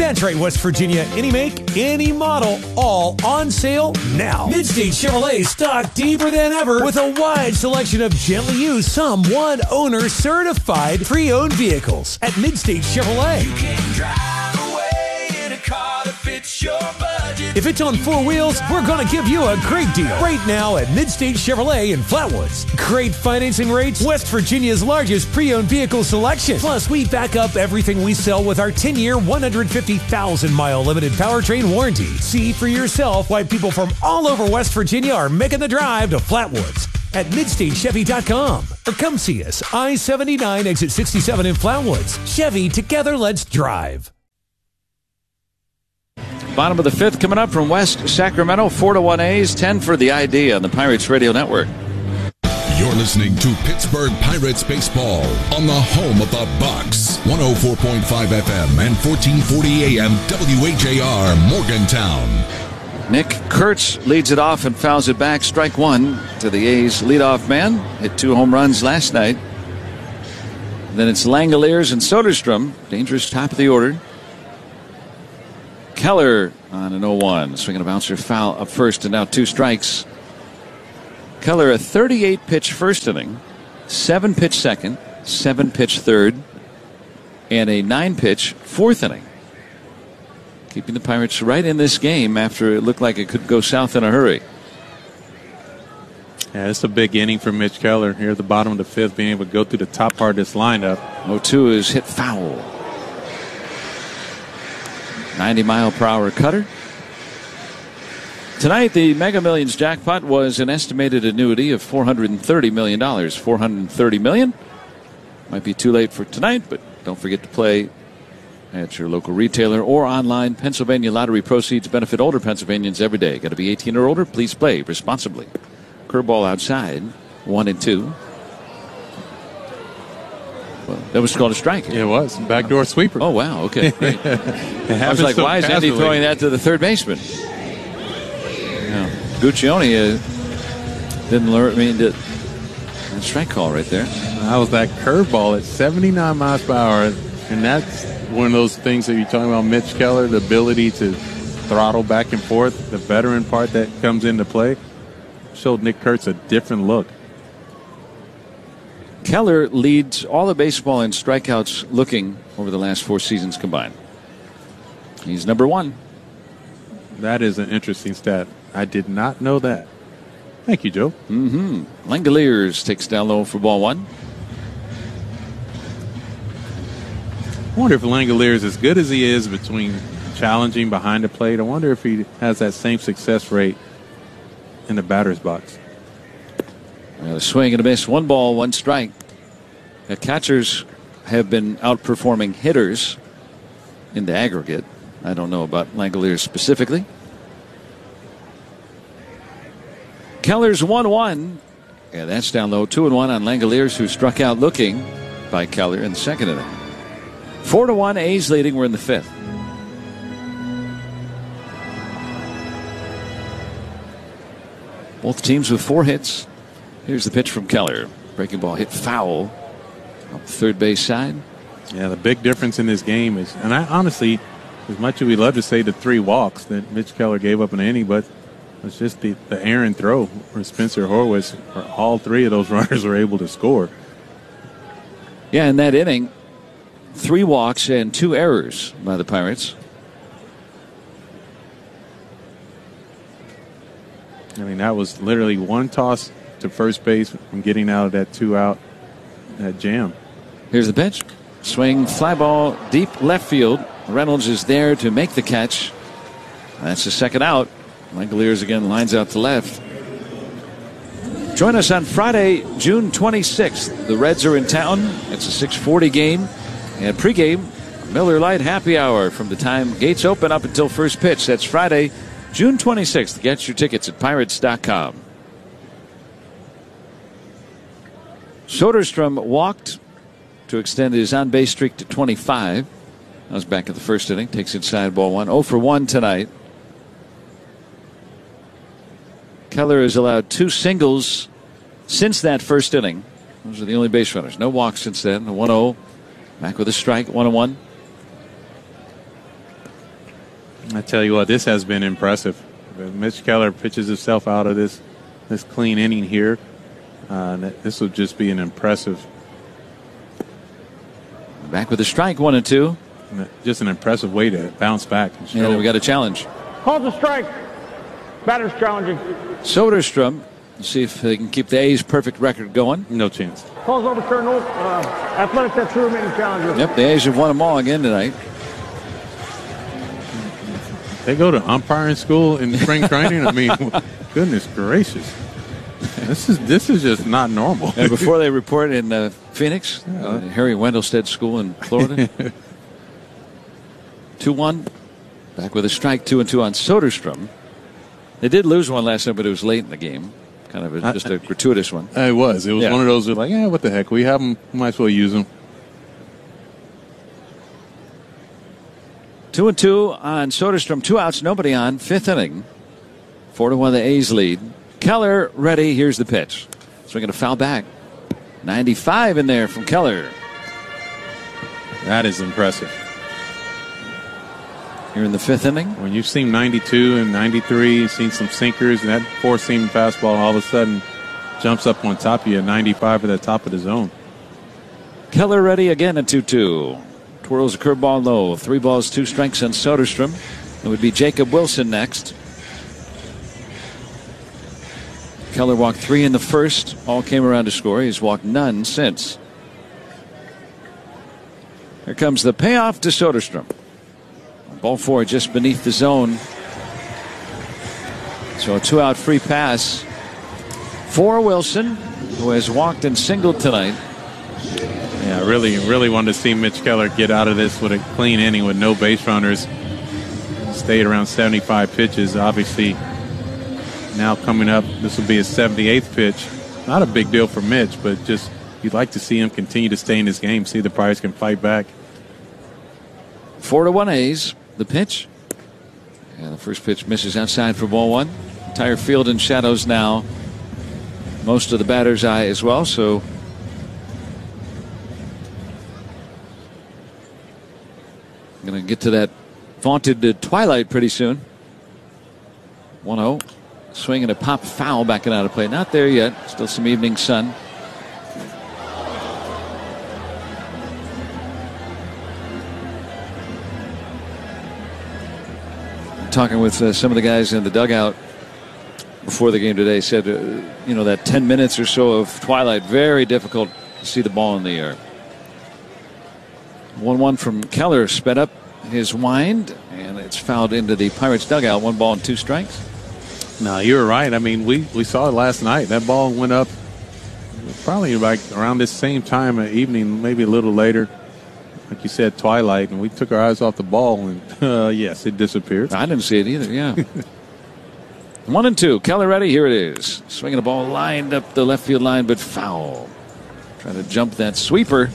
That's right, West Virginia. Any make, any model, all on sale now. Midstate Chevrolet stock deeper than ever with a wide selection of gently used, some one-owner certified pre-owned vehicles at Midstate Chevrolet. You can drive away in a car that fits your budget. If it's on four wheels, we're going to give you a great deal right now at Midstate Chevrolet in Flatwoods. Great financing rates, West Virginia's largest pre-owned vehicle selection. Plus, we back up everything we sell with our 10-year, 150,000-mile limited powertrain warranty. See for yourself why people from all over West Virginia are making the drive to Flatwoods at MidstateChevy.com. Or come see us, I-79, exit 67 in Flatwoods. Chevy, together, let's drive. Bottom of the fifth coming up from West Sacramento, 4-1 A's, 10 for the ID on the Pirates Radio Network. You're listening to Pittsburgh Pirates baseball on the home of the Bucks. 104.5 FM and 1440 AM WHAR Morgantown. Nick Kurtz leads it off and fouls it back. Strike one to the A's leadoff man. Hit 2 home runs last night. Then it's Langeliers and Soderstrom. Dangerous top of the order. Keller on an 0-1. Swinging a bouncer foul up first and now 2 strikes. Keller a 38-pitch first inning, 7-pitch second, 7-pitch third, and a 9-pitch fourth inning. Keeping the Pirates right in this game after it looked like it could go south in a hurry. Yeah, it's a big inning for Mitch Keller here at the bottom of the fifth, being able to go through the top part of this lineup. 0-2 is hit foul. 90-mile-per-hour cutter. Tonight, the Mega Millions jackpot was an estimated annuity of $430 million. $430 million. Might be too late for tonight, but don't forget to play at your local retailer or online. Pennsylvania Lottery proceeds benefit older Pennsylvanians every day. Got to be 18 or older. Please play responsibly. Curveball outside, 1-2. Well, that was called a strike. It was. Backdoor sweeper. Oh, wow. Okay, great. I was like, why is Andy throwing that to the third baseman? Yeah. Guccione didn't learn. I mean, a strike call right there. That was that curveball at 79 miles per hour. And that's one of those things that you're talking about, Mitch Keller, the ability to throttle back and forth, the veteran part that comes into play. Showed Nick Kurtz a different look. Keller leads all of baseball in strikeouts looking over the last 4 seasons combined. He's number 1. That is an interesting stat. I did not know that. Thank you, Joe. Langeliers takes down low for ball 1. I wonder if Langeliers, as good as he is between challenging behind the plate, I wonder if he has that same success rate in the batter's box. A swing and a miss. 1 ball, 1 strike. The catchers have been outperforming hitters in the aggregate. I don't know about Langeliers specifically. Keller's 1-1. Yeah, that's down low. 2-1 on Langeliers, who struck out looking by Keller in the second inning. 4-1, A's leading. We're in the 5th. Both teams with 4 hits. Here's the pitch from Keller. Breaking ball hit foul up the third base side. Yeah, the big difference in this game is, and I honestly, as much as we love to say the 3 walks that Mitch Keller gave up in an inning, but it's just the errant throw for Spencer Horwitz, where all 3 of those runners were able to score. Yeah, in that inning, 3 walks and 2 errors by the Pirates. I mean, that was literally 1 toss to first base from getting out of that 2-out jam. Here's the pitch. Swing, fly ball, deep left field. Reynolds is there to make the catch. That's the second out. Langeliers again lines out to left. Join us on Friday, June 26th. The Reds are in town. It's a 6:40 game. And pregame, Miller Lite Happy Hour from the time gates open up until first pitch. That's Friday, June 26th. Get your tickets at Pirates.com. Soderstrom walked to extend his on-base streak to 25. That was back at the first inning. Takes inside ball 1. 0 for 1 tonight. Keller has allowed 2 singles since that first inning. Those are the only base runners. No walks since then. 1-0. Back with a strike. 1-1. I tell you what, this has been impressive. Mitch Keller pitches himself out of this clean inning here. This will just be an impressive. Back with a strike, 1-2. Just an impressive way to bounce back. And we got a challenge. Calls a strike. Batter's challenging. Soderstrom. See if they can keep the A's perfect record going. No chance. Calls overturned. Athletics have 2 remaining challenges. Yep, the A's have won them all again tonight. They go to umpiring school in spring training. I mean, goodness gracious. This is just not normal. And before they report in Phoenix, Harry Wendelstedt School in Florida. 2-1. Back with a strike, 2-2 on Soderstrom. They did lose one last night, but it was late in the game. Kind of just a gratuitous one. It was. It was one of those like, what the heck? We have them. Might as well use them. 2-2 on Soderstrom. 2 outs, nobody on. 5th inning. 4-1 the A's lead. Keller ready. Here's the pitch. Swinging a foul back. 95 in there from Keller. That is impressive. Here in the 5th inning. When you've seen 92 and 93, you've seen some sinkers, and that 4-seam fastball all of a sudden jumps up on top of you at 95 at the top of the zone. Keller ready again at 2-2. Twirls a curveball low. 3 balls, 2 strikes on Soderstrom. It would be Jacob Wilson next. Keller walked 3 in the first. All came around to score. He's walked none since. Here comes the payoff to Soderstrom. Ball 4 just beneath the zone. So a 2-out free pass for Wilson, who has walked and singled tonight. Yeah, really wanted to see Mitch Keller get out of this with a clean inning with no base runners. Stayed around 75 pitches. Obviously, now coming up, this will be his 78th pitch. Not a big deal for Mitch, but just you'd like to see him continue to stay in this game, see the Pirates can fight back. 4-1 A's. The pitch. And the first pitch misses outside for ball 1. Entire field in shadows now. Most of the batter's eye as well, so I'm going to get to that vaunted twilight pretty soon. 1-0. Swing and a pop foul backing out of play. Not there yet. Still some evening sun. Talking with some of the guys in the dugout before the game today, said, that 10 minutes or so of twilight, very difficult to see the ball in the air. 1-1 from Keller, sped up his wind, and it's fouled into the Pirates dugout. 1 ball and 2 strikes. No, you're right. I mean, we saw it last night. That ball went up probably like around this same time of evening, maybe a little later. Like you said, twilight, and we took our eyes off the ball, and yes, it disappeared. I didn't see it either, yeah. 1-2. Keller ready. Here it is. Swinging the ball lined up the left field line, but foul. Trying to jump that sweeper.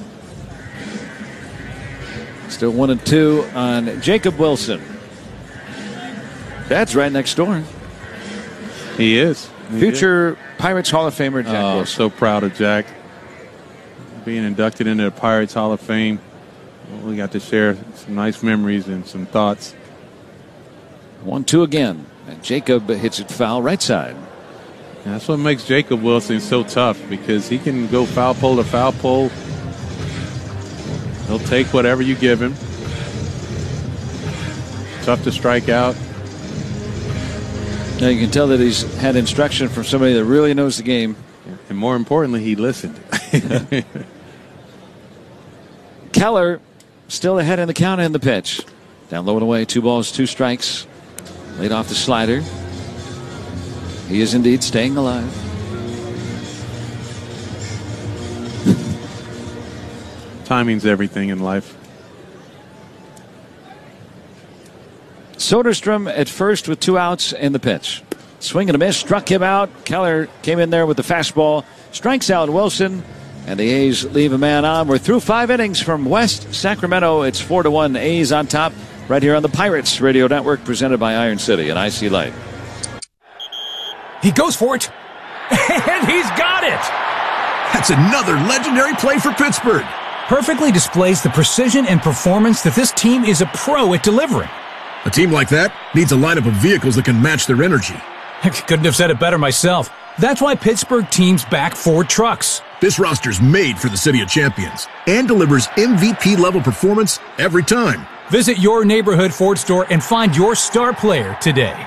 Still 1-2 on Jacob Wilson. Dad's right next door. He is. Future Pirates Hall of Famer Jack Wilson. So proud of Jack. Being inducted into the Pirates Hall of Fame. We got to share some nice memories and some thoughts. 1-2 again. And Jacob hits it foul right side. And that's what makes Jacob Wilson so tough, because he can go foul pole to foul pole. He'll take whatever you give him. Tough to strike out. Now you can tell that he's had instruction from somebody that really knows the game. And more importantly, he listened. Keller still ahead in the count and the pitch. Down low and away, 2 balls, 2 strikes. Laid off the slider. He is indeed staying alive. Timing's everything in life. Soderstrom at first with 2 outs and the pitch. Swing and a miss, struck him out. Keller came in there with the fastball. Strikes out Wilson. And the A's leave a man on. We're through 5 innings from West Sacramento. It's 4-1 A's on top right here on the Pirates Radio Network, presented by Iron City and IC Light. He goes for it. And he's got it. That's another legendary play for Pittsburgh. Perfectly displays the precision and performance that this team is a pro at delivering. A team like that needs a lineup of vehicles that can match their energy. I couldn't have said it better myself. That's why Pittsburgh teams back Ford trucks. This roster's made for the City of Champions and delivers MVP-level performance every time. Visit your neighborhood Ford store and find your star player today.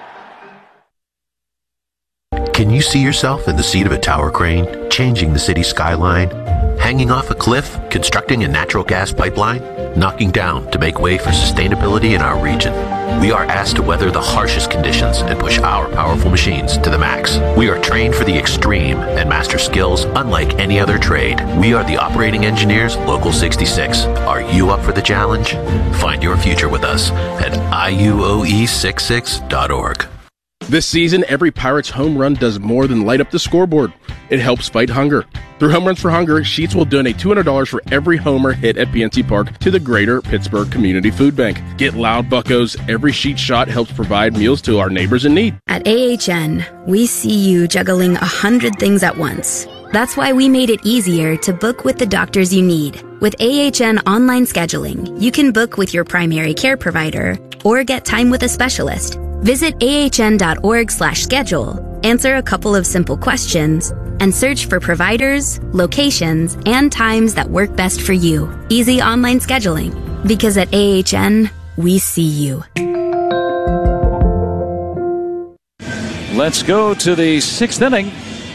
Can you see yourself in the seat of a tower crane, changing the city skyline? Hanging off a cliff, constructing a natural gas pipeline? Knocking down to make way for sustainability in our region? We are asked to weather the harshest conditions and push our powerful machines to the max. We are trained for the extreme and master skills unlike any other trade. We are the operating engineers, Local 66. Are you up for the challenge? Find your future with us at iuoe66.org. This season, every Pirates home run does more than light up the scoreboard. It helps fight hunger. Through Home Runs for Hunger, Sheetz will donate $200 for every homer hit at PNC Park to the Greater Pittsburgh Community Food Bank. Get loud, buccos. Every Sheetz shot helps provide meals to our neighbors in need. At AHN, we see you juggling 100 things at once. That's why we made it easier to book with the doctors you need. With AHN online scheduling, you can book with your primary care provider or get time with a specialist. Visit ahn.org/schedule, answer a couple of simple questions, and search for providers, locations, and times that work best for you. Easy online scheduling. Because at AHN, we see you. Let's go to the 6th inning.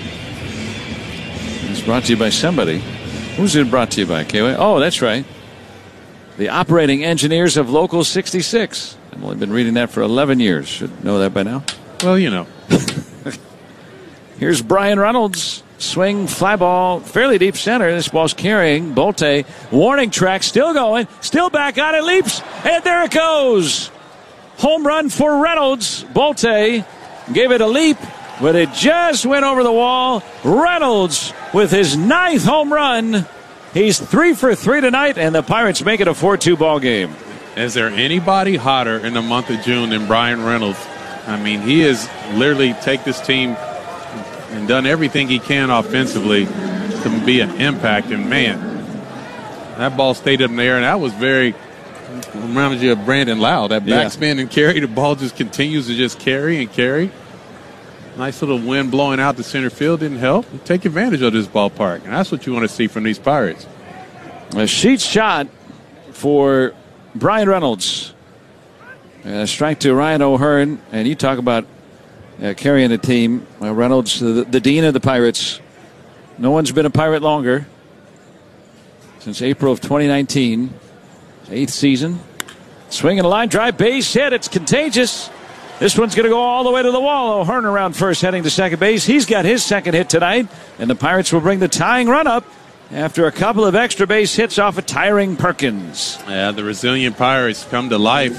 It's brought to you by somebody. Who's it brought to you by, KY? Oh, that's right. The operating engineers of Local 66. I've only been reading that for 11 years. Should know that by now. Well, you know. Here's Brian Reynolds. Swing, fly ball, fairly deep center. This ball's carrying. Bolte, warning track, still going. Still back on it, leaps. And there it goes. Home run for Reynolds. Bolte gave it a leap, but it just went over the wall. Reynolds with his 9th home run. He's 3 for 3 tonight, and the Pirates make it a 4-2 ball game. Is there anybody hotter in the month of June than Brian Reynolds? I mean, he has literally taken this team and done everything he can offensively to be an impact. And, man, that ball stayed up in the air, and that was very reminds you of Brandon Lau. That backspin and carry, the ball just continues to just carry and carry. Nice little wind blowing out the center field didn't help. You take advantage of this ballpark, and that's what you want to see from these Pirates. A Sheetz shot for Brian Reynolds. Strike to Ryan O'Hearn, and you talk about carrying a team. Reynolds, the dean of the Pirates. No one's been a Pirate longer since April of 2019. 8th season. Swinging a line drive, base hit. It's contagious. This one's going to go all the way to the wall. O'Hearn around first, heading to second base. He's got his second hit tonight, and the Pirates will bring the tying run up after a couple of extra base hits off of tiring Perkins. Yeah, the resilient Pirates come to life.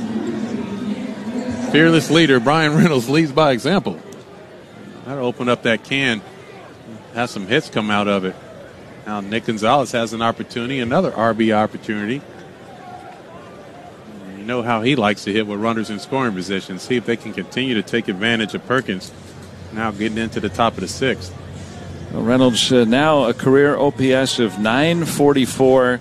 Fearless leader Brian Reynolds leads by example. That'll open up that can. Have some hits come out of it. Now Nick Gonzalez has an opportunity, another RB opportunity. You know how he likes to hit with runners in scoring position. See if they can continue to take advantage of Perkins now getting into the top of the 6th. Well, Reynolds now a career OPS of 944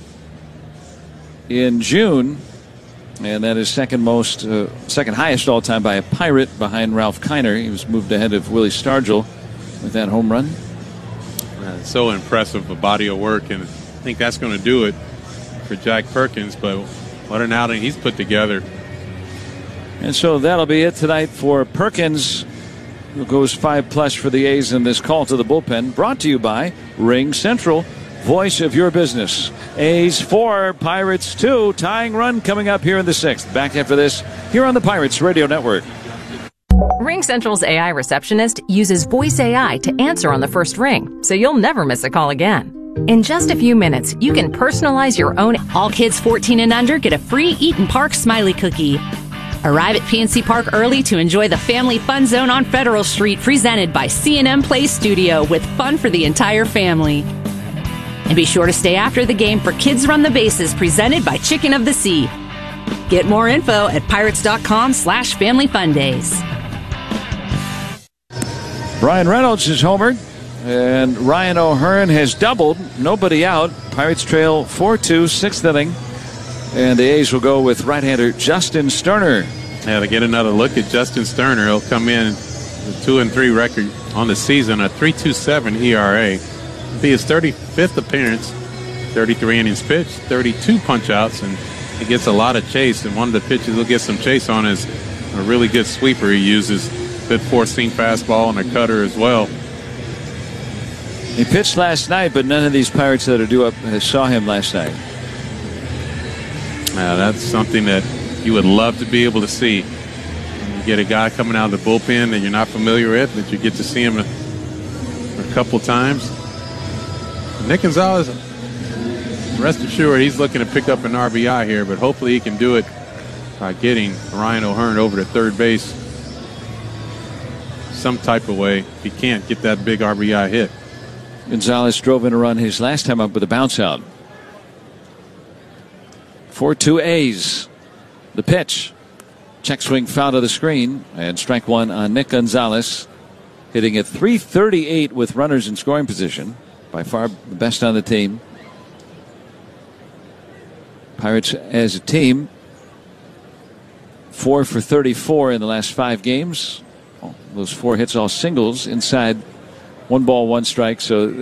in June, and that is second highest all time by a Pirate behind Ralph Kiner. He was moved ahead of Willie Stargell with that home run. So impressive, a body of work, and I think that's going to do it for Jack Perkins, but what an outing he's put together. And so that'll be it tonight for Perkins, who goes 5+ for the A's in this call to the bullpen. Brought to you by Ring Central, voice of your business. A's 4, Pirates 2, tying run coming up here in the 6th. Back after this, here on the Pirates Radio Network. Ring Central's AI receptionist uses voice AI to answer on the first ring, so you'll never miss a call again. In just a few minutes, you can personalize your own. All kids 14 and under get a free Eaton Park Smiley Cookie. Arrive at PNC Park early to enjoy the Family Fun Zone on Federal Street, presented by C&M Play Studio, with fun for the entire family. And be sure to stay after the game for Kids Run the Bases, presented by Chicken of the Sea. Get more info at pirates.com/Family Fun Days. Brian Reynolds is homered, and Ryan O'Hearn has doubled. Nobody out. Pirates trail 4-2, 6th inning. And the A's will go with right-hander Justin Sterner. Yeah, to get another look at Justin Sterner, he'll come in with 2-3 record on the season, a 3.27 ERA. It'll be his 35th appearance, 33 innings pitched, 32 punch-outs, and he gets a lot of chase. And one of the pitches he'll get some chase on is a really good sweeper he uses. Good four-seam fastball and a cutter as well. He pitched last night, but none of these Pirates that are due up saw him last night. That's something that you would love to be able to see. You get a guy coming out of the bullpen that you're not familiar with, that you get to see him a couple times. Nick Gonzalez, rest assured, he's looking to pick up an RBI here, but hopefully he can do it by getting Ryan O'Hearn over to third base some type of way. He can't get that big RBI hit. Gonzalez drove in a run his last time up with a bounce out. 4-2 A's. The pitch. Check swing foul to the screen. And strike one on Nick Gonzalez. Hitting at .338 with runners in scoring position. By far the best on the team. Pirates as a team, 4 for 34 in the last 5 games. Those 4 hits all singles inside 1 ball, 1 strike. So